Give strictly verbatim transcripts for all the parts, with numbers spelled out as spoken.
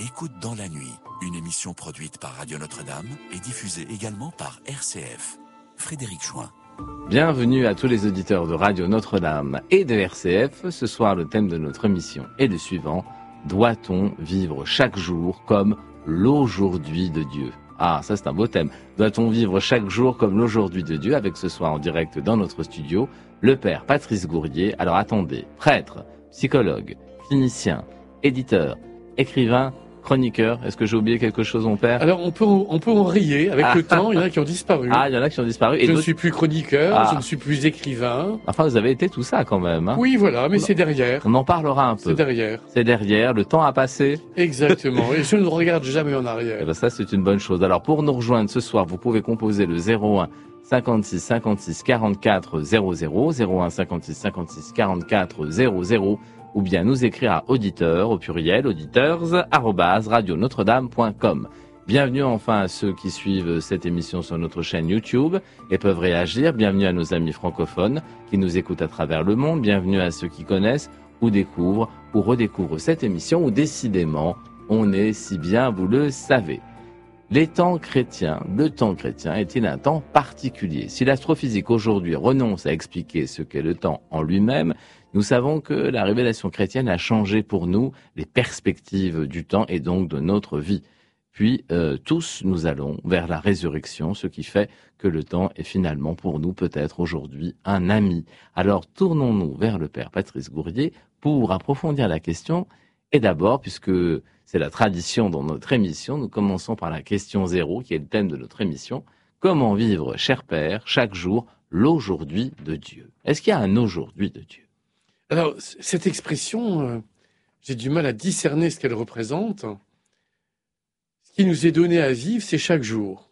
Écoute dans la nuit, une émission produite par Radio Notre-Dame et diffusée également par R C F. Frédéric Chouin. Bienvenue à tous les auditeurs de Radio Notre-Dame et de R C F. Ce soir, le thème de notre émission est le suivant. Doit-on vivre chaque jour comme l'aujourd'hui de Dieu ? Ah, ça c'est un beau thème. Doit-on vivre chaque jour comme l'aujourd'hui de Dieu ? Avec ce soir en direct dans notre studio, le père Patrice Gourrier. Alors attendez, prêtre, psychologue, clinicien, éditeur, écrivain, chroniqueur. Est-ce que j'ai oublié quelque chose, mon père ? Alors, on peut, on peut en rayer. Avec ah. le temps, il y en a qui ont disparu. Ah, il y en a qui ont disparu. Et je ne suis plus chroniqueur, ah. je ne suis plus écrivain. Enfin, vous avez été tout ça quand même. Hein. Oui, voilà, mais c'est derrière. On en parlera un peu. C'est derrière. C'est derrière, le temps a passé. Exactement, et je ne regarde jamais en arrière. Eh ben ça, c'est une bonne chose. Alors, pour nous rejoindre ce soir, vous pouvez composer le zéro un cinquante-six cinquante-six quarante-quatre zéro zéro, zéro un cinquante-six cinquante-six quarante-quatre zéro zéro, ou bien nous écrire à auditeur, au pluriel, auditeurs, arrobase, radio notre dame point com. Bienvenue enfin à ceux qui suivent cette émission sur notre chaîne YouTube et peuvent réagir. Bienvenue à nos amis francophones qui nous écoutent à travers le monde. Bienvenue à ceux qui connaissent ou découvrent ou redécouvrent cette émission où décidément on est si bien, vous le savez. Les temps chrétiens, le temps chrétien est-il un temps particulier ? Si l'astrophysique aujourd'hui renonce à expliquer ce qu'est le temps en lui-même, nous savons que la révélation chrétienne a changé pour nous les perspectives du temps et donc de notre vie. Puis euh, tous nous allons vers la résurrection, ce qui fait que le temps est finalement pour nous peut-être aujourd'hui un ami. Alors tournons-nous vers le père Patrice Gourrier pour approfondir la question. Et d'abord, puisque c'est la tradition dans notre émission, nous commençons par la question zéro, qui est le thème de notre émission. Comment vivre, cher père, chaque jour, l'aujourd'hui de Dieu ? Est-ce qu'il y a un aujourd'hui de Dieu ? Alors, cette expression, euh, j'ai du mal à discerner ce qu'elle représente. Ce qui nous est donné à vivre, c'est chaque jour.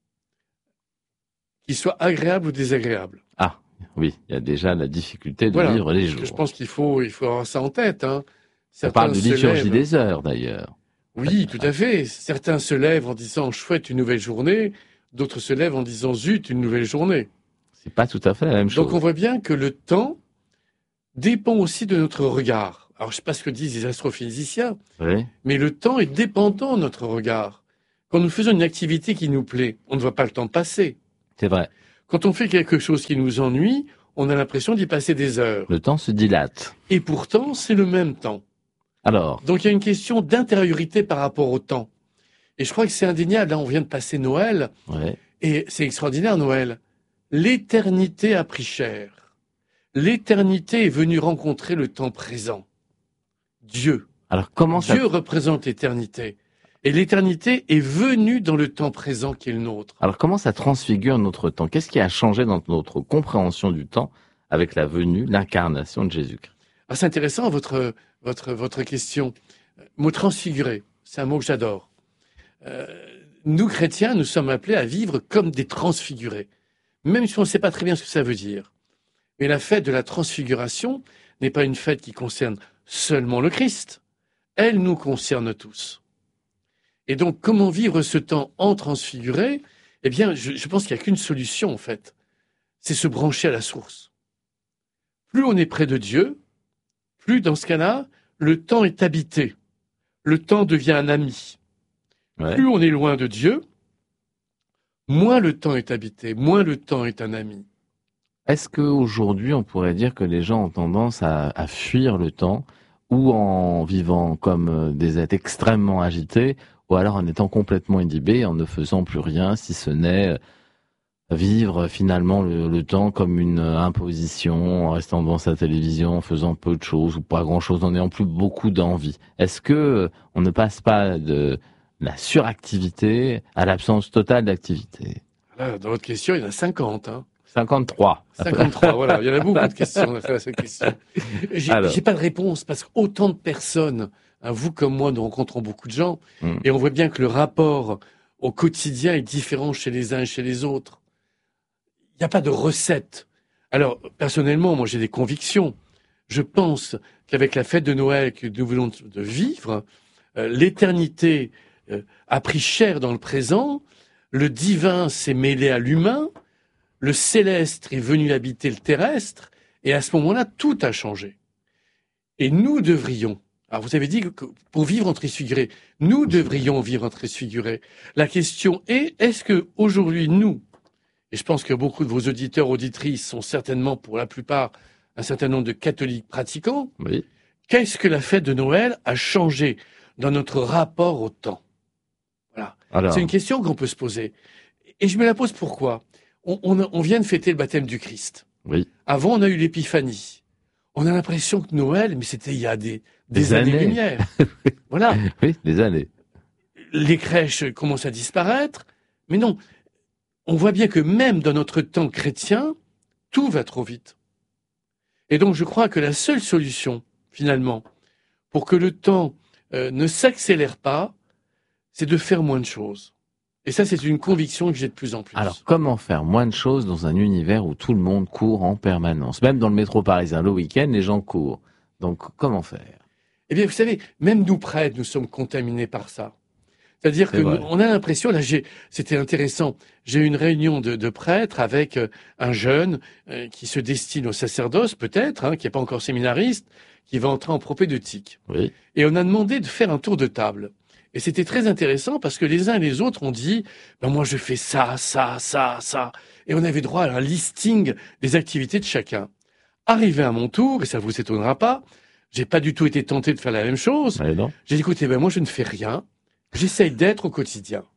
Qu'il soit agréable ou désagréable. Ah, oui, il y a déjà la difficulté de voilà, vivre les jours. Je pense qu'il faut, il faut avoir ça en tête. Hein. On parle de liturgie des heures, d'ailleurs. Oui, tout à fait. Certains se lèvent en disant « chouette, une nouvelle journée », d'autres se lèvent en disant « zut, une nouvelle journée ». C'est pas tout à fait la même chose. Donc on voit bien que le temps dépend aussi de notre regard. Alors, je ne sais pas ce que disent les astrophysiciens, oui. mais le temps est dépendant de notre regard. Quand nous faisons une activité qui nous plaît, on ne voit pas le temps passer. C'est vrai. Quand on fait quelque chose qui nous ennuie, on a l'impression d'y passer des heures. Le temps se dilate. Et pourtant, c'est le même temps. Alors. Donc, il y a une question d'intériorité par rapport au temps. Et je crois que c'est indéniable. Là, on vient de passer Noël. Oui. Et c'est extraordinaire, Noël. L'éternité a pris cher. L'éternité est venue rencontrer le temps présent. Dieu. Alors comment ça... Dieu représente l'éternité. Et l'éternité est venue dans le temps présent qui est le nôtre. Alors comment ça transfigure notre temps ? Qu'est-ce qui a changé dans notre compréhension du temps avec la venue, l'incarnation de Jésus-Christ ? Alors c'est intéressant votre, votre, votre question. Mot transfiguré, c'est un mot que j'adore. Euh, nous, chrétiens, nous sommes appelés à vivre comme des transfigurés. Même si on ne sait pas très bien ce que ça veut dire. Mais la fête de la transfiguration n'est pas une fête qui concerne seulement le Christ. Elle nous concerne tous. Et donc, comment vivre ce temps en transfiguré ? Eh bien, je, je pense qu'il n'y a qu'une solution, en fait. C'est se brancher à la source. Plus on est près de Dieu, plus, dans ce cas-là, le temps est habité. Le temps devient un ami. Ouais. Plus on est loin de Dieu, moins le temps est habité, moins le temps est un ami. Est-ce qu'aujourd'hui, on pourrait dire que les gens ont tendance à, à fuir le temps, ou en vivant comme des êtres extrêmement agités, ou alors en étant complètement inhibés, en ne faisant plus rien, si ce n'est vivre finalement le, le temps comme une imposition, en restant devant sa télévision, en faisant peu de choses, ou pas grand-chose, en n'ayant plus beaucoup d'envie. Est-ce que on ne passe pas de la suractivité à l'absence totale d'activité ? Là, dans votre question, il y en a cinquante, hein. cinquante-trois. cinquante-trois, voilà. Il y en a beaucoup de questions à cette question. J'ai, j'ai pas de réponse parce qu'autant de personnes, hein, vous comme moi, nous rencontrons beaucoup de gens, mm. et on voit bien que le rapport au quotidien est différent chez les uns et chez les autres. Il n'y a pas de recette. Alors, personnellement, moi, j'ai des convictions. Je pense qu'avec la fête de Noël que nous venons de vivre, euh, l'éternité euh, a pris chair dans le présent, le divin s'est mêlé à l'humain, le céleste est venu habiter le terrestre, et à ce moment-là, tout a changé. Et nous devrions, Alors vous avez dit que pour vivre en transfiguré, nous devrions vivre en transfiguré. La question est, est-ce que aujourd'hui nous, et je pense que beaucoup de vos auditeurs, auditrices sont certainement pour la plupart un certain nombre de catholiques pratiquants, Oui. qu'est-ce que la fête de Noël a changé dans notre rapport au temps? Voilà. Alors, C'est une question qu'on peut se poser. Et je me la pose pourquoi? on, on, on vient de fêter le baptême du Christ. oui. Avant, on a eu l'épiphanie. On a l'impression que Noël, mais c'était il y a des, des, Des années. années-lumière. Voilà. Oui, des années. Les crèches commencent à disparaître. Mais non, on voit bien que même dans notre temps chrétien, tout va trop vite. Et donc, je crois que la seule solution, finalement, pour que le temps euh, ne s'accélère pas, c'est de faire moins de choses. Et ça, c'est une conviction que j'ai de plus en plus. Alors, comment faire moins de choses dans un univers où tout le monde court en permanence? Même dans le métro parisien, le week-end, les gens courent. Donc, comment faire? Eh bien, vous savez, même nous prêtres, nous sommes contaminés par ça. C'est-à-dire C'est que vrai. nous- on a l'impression, là, j'ai, c'était intéressant. J'ai eu une réunion de, de prêtres avec euh, un jeune euh, qui se destine au sacerdoce, peut-être, hein, qui n'est pas encore séminariste, qui va entrer en propédeutique. Oui. Et on a demandé de faire un tour de table. Et c'était très intéressant parce que les uns et les autres ont dit, ben moi je fais ça, ça, ça, ça. Et on avait droit à un listing des activités de chacun. Arrivé à mon tour, et ça vous étonnera pas, j'ai pas du tout été tenté de faire la même chose. Ouais, non? J'ai dit, écoutez, ben moi je ne fais rien. J'essaye d'être au quotidien.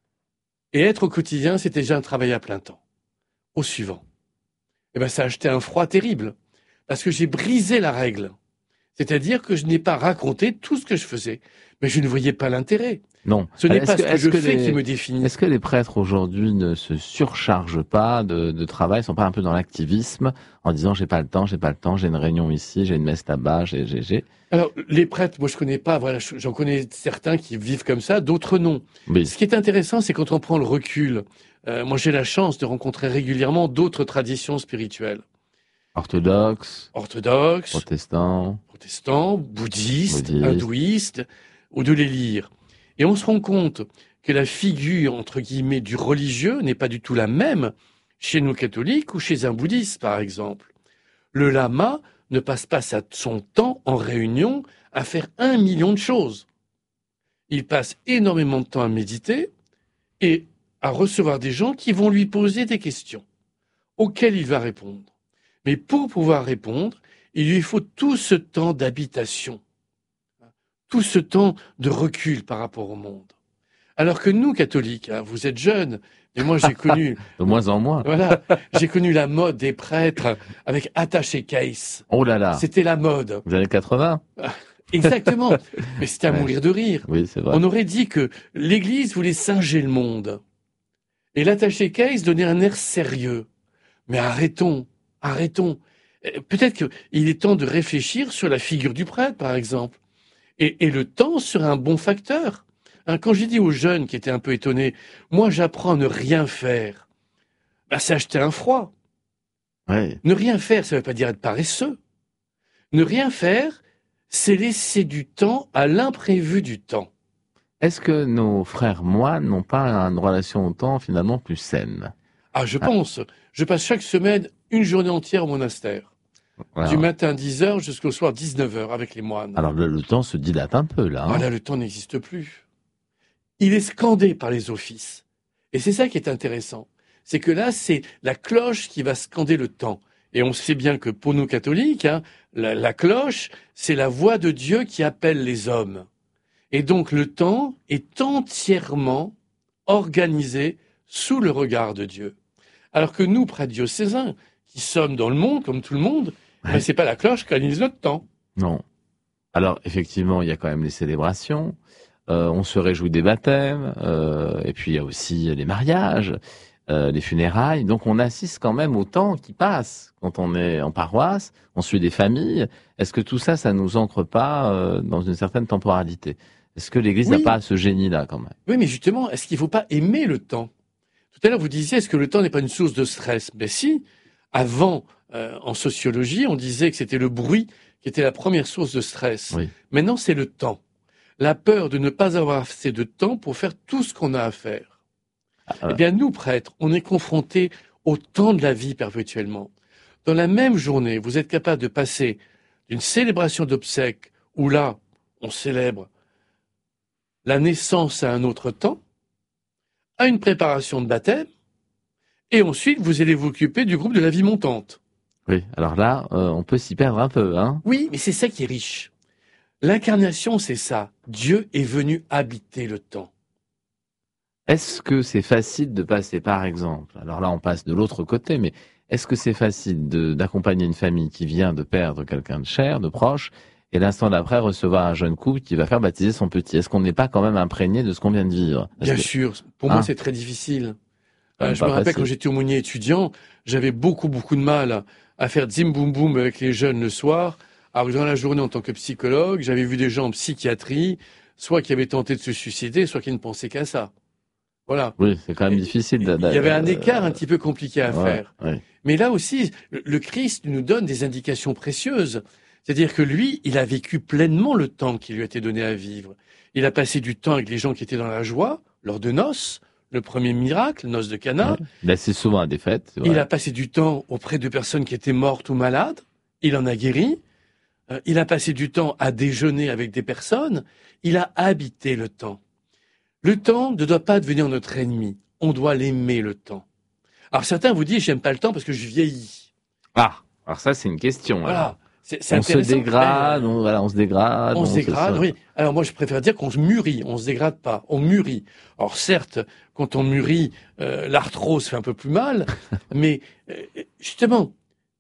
Et être au quotidien, c'est déjà un travail à plein temps. Au suivant. Eh ben ça a jeté un froid terrible. Parce que j'ai brisé la règle. C'est-à-dire que je n'ai pas raconté tout ce que je faisais. Mais je ne voyais pas l'intérêt. Non. Ce n'est Est-ce pas que- ce que est-ce je que fais les- qui me définit. Est-ce que les prêtres aujourd'hui ne se surchargent pas de, de travail, sont pas un peu dans l'activisme en disant j'ai pas le temps, j'ai pas le temps, j'ai une réunion ici, j'ai une messe là-bas, j'ai, j'ai, j'ai. Alors, les prêtres, moi je connais pas, voilà, je- j'en connais certains qui vivent comme ça, d'autres non. Oui. Ce qui est intéressant, c'est quand on prend le recul. Euh, moi j'ai la chance de rencontrer régulièrement d'autres traditions spirituelles. Orthodoxes, Orthodoxes, protestants. protestants, bouddhistes, Bouddhistes. hindouistes, ou de les lire. Et on se rend compte que la figure, entre guillemets, du religieux n'est pas du tout la même chez nous catholiques ou chez un bouddhiste, par exemple. Le lama ne passe pas sa- son temps en réunion à faire un million de choses. Il passe énormément de temps à méditer et à recevoir des gens qui vont lui poser des questions auxquelles il va répondre. Mais pour pouvoir répondre, il lui faut tout ce temps d'habitation, tout ce temps de recul par rapport au monde. Alors que nous, catholiques, hein, vous êtes jeunes, et moi j'ai connu, De moins en moins. voilà, j'ai connu la mode des prêtres avec attaché case. Oh là là. C'était la mode. Vous années quatre-vingts? Exactement. Mais c'était à Ouais. mourir de rire. Oui, c'est vrai. On aurait dit que l'Église voulait singer le monde. Et l'attaché case donnait un air sérieux. Mais arrêtons, arrêtons. Euh, Peut-être qu'il est temps de réfléchir sur la figure du prêtre, par exemple. Et, et le temps serait un bon facteur. Hein, quand j'ai dit aux jeunes qui étaient un peu étonnés, moi j'apprends à ne rien faire, bah, c'est acheter un froid. Ouais. Ne rien faire, ça ne veut pas dire être paresseux. Ne rien faire, c'est laisser du temps à l'imprévu du temps. Est-ce que nos frères moines n'ont pas une relation au temps finalement plus saine? Ah, je pense. Je passe chaque semaine une journée entière au monastère. Alors, Du matin dix heures jusqu'au soir dix-neuf heures avec les moines. alors le, le temps se dilate un peu là. hein. Voilà, le temps n'existe plus. Il est scandé par les offices. Et c'est ça qui est intéressant. C'est que là, c'est la cloche qui va scander le temps. Et on sait bien que pour nous catholiques, hein, la, la cloche, c'est la voix de Dieu qui appelle les hommes. Et donc le temps est entièrement organisé sous le regard de Dieu. Alors que nous, prêtres diocésains, qui sommes dans le monde, comme tout le monde, Ouais. ben, c'est pas la cloche qui organise notre temps. Non. Alors effectivement, il y a quand même les célébrations. Euh, on se réjouit des baptêmes. euh, et puis il y a aussi les mariages, euh, les funérailles. Donc on assiste quand même au temps qui passe quand on est en paroisse. On suit des familles. Est-ce que tout ça, ça nous ancre pas euh, dans une certaine temporalité? Est-ce que l'Église n'a Oui. pas ce génie-là quand même? Oui, mais justement, est-ce qu'il ne faut pas aimer le temps? Tout à l'heure, vous disiez, est-ce que le temps n'est pas une source de stress? Ben si, avant, euh, en sociologie, on disait que c'était le bruit qui était la première source de stress. Oui. Maintenant, c'est le temps. La peur de ne pas avoir assez de temps pour faire tout ce qu'on a à faire. Ah, Eh bien, nous, prêtres, on est confrontés au temps de la vie perpétuellement. Dans la même journée, vous êtes capable de passer d'une célébration d'obsèques où là, on célèbre la naissance à un autre temps, à une préparation de baptême, et ensuite vous allez vous occuper du groupe de la vie montante. Oui, alors là, euh, on peut s'y perdre un peu, hein. Oui, mais c'est ça qui est riche. L'incarnation, c'est ça. Dieu est venu habiter le temps. Est-ce que c'est facile de passer, par exemple, alors là on passe de l'autre côté, mais est-ce que c'est facile de, d'accompagner une famille qui vient de perdre quelqu'un de cher, de proche, et l'instant d'après recevoir un jeune couple qui va faire baptiser son petit? Est-ce qu'on n'est pas quand même imprégné de ce qu'on vient de vivre? Parce Bien que, sûr, pour hein, moi c'est très difficile. Euh, je pas me rappelle facile. quand j'étais aumônier étudiant, j'avais beaucoup beaucoup de mal à faire zim boum boum avec les jeunes le soir. Alors que dans la journée en tant que psychologue, j'avais vu des gens en psychiatrie, soit qui avaient tenté de se suicider, soit qui ne pensaient qu'à ça. Voilà. Oui, c'est quand même Et- difficile. Il d'a- d'a- y avait un écart un petit peu compliqué à ouais, faire. ouais. Mais là aussi, le, le Christ nous donne des indications précieuses. C'est-à-dire que lui, il a vécu pleinement le temps qui lui a été donné à vivre. Il a passé du temps avec les gens qui étaient dans la joie, lors de noces, le premier miracle, noces de Cana. Ouais. Il assiste souvent à des fêtes. c'est Il vrai. a passé du temps auprès de personnes qui étaient mortes ou malades. Il en a guéri. Euh, il a passé du temps à déjeuner avec des personnes. Il a habité le temps. Le temps ne doit pas devenir notre ennemi. On doit l'aimer, le temps. Alors certains vous disent, j'aime pas le temps parce que je vieillis. Ah, alors ça c'est une question. alors. Voilà. C'est, c'est On se intéressant. dégrade, Mais, euh, on, voilà, on se dégrade. on se se- dégrade, oui. Alors moi, je préfère dire qu'on se mûrit, on se dégrade pas, on mûrit. Alors certes, quand on mûrit, euh, l'arthrose fait un peu plus mal, mais euh, justement,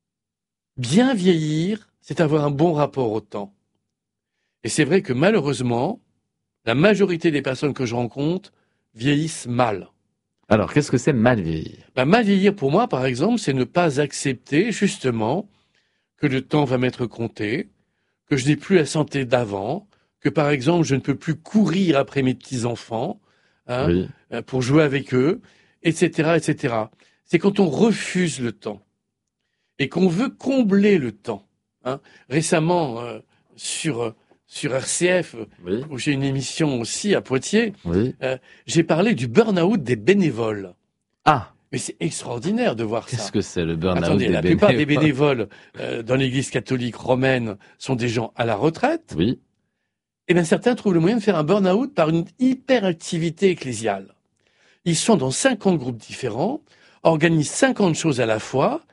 bien vieillir, c'est avoir un bon rapport au temps. Et c'est vrai que malheureusement, la majorité des personnes que je rencontre vieillissent mal. Alors, qu'est-ce que c'est mal vieillir? Ben, mal vieillir pour moi, par exemple, c'est ne pas accepter justement que le temps va m'être compté, que je n'ai plus la santé d'avant, que par exemple je ne peux plus courir après mes petits-enfants hein, Oui. euh, pour jouer avec eux, et cetera, et cetera. C'est quand on refuse le temps et qu'on veut combler le temps. Hein. Récemment, euh, sur, euh, sur R C F, Oui. où j'ai une émission aussi à Poitiers, Oui. j'ai parlé du burn-out des bénévoles. Ah, Mais c'est extraordinaire de voir ça. qu'est-ce que c'est le burn-out Attendez, des la plupart des bénévoles? bénévoles euh, dans l'Église catholique romaine sont des gens à la retraite. Oui. Et bien certains trouvent le moyen de faire un burn-out par une hyperactivité ecclésiale. Ils sont dans cinquante groupes différents, organisent cinquante choses à la fois,